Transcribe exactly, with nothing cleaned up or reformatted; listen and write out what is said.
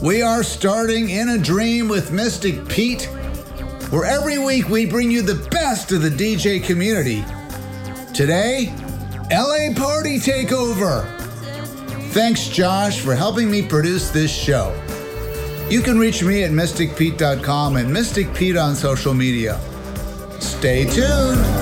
We are starting In a Dream with Mystic Pete, where every week we bring you the best of the D J community. Today, L A Party Takeover. Thanks, Josh, for helping me produce this show. You can reach me at mystic pete dot com and Mystic Pete on social media. Stay tuned.